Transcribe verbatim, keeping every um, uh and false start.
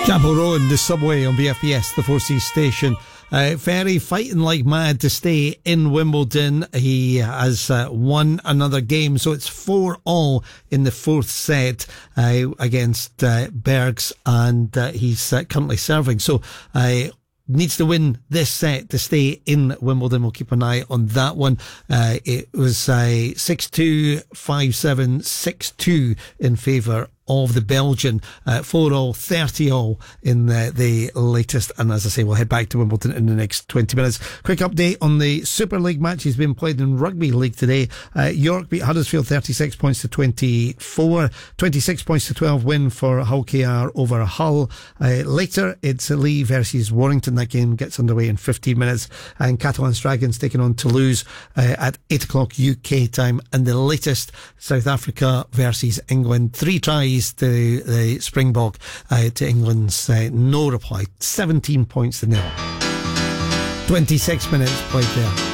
Chapel Road, the subway on B F B S, the Four Seas station. Uh, Ferry fighting like mad to stay in Wimbledon. He has uh, won another game, so it's four all in the fourth set uh, against uh, Bergs, and uh, he's uh, currently serving. So uh, needs to win this set to stay in Wimbledon. We'll keep an eye on that one. Uh, it was uh, six two, five seven, six two in favour of the Belgian. uh, four all, thirty all in the, the latest, and as I say, we'll head back to Wimbledon in the next twenty minutes. Quick update on the Super League matches being played in Rugby League today. uh, York beat Huddersfield thirty-six points to twenty-four, twenty-six points to twelve win for Hull K R over Hull. Uh, later it's Lee versus Warrington. That game gets underway in fifteen minutes, and Catalans Dragons taking on Toulouse uh, at eight o'clock U K time. And the latest, South Africa versus England, three tries to the Springbok, uh, to England's uh, no reply, seventeen points to nil. twenty-six minutes played there.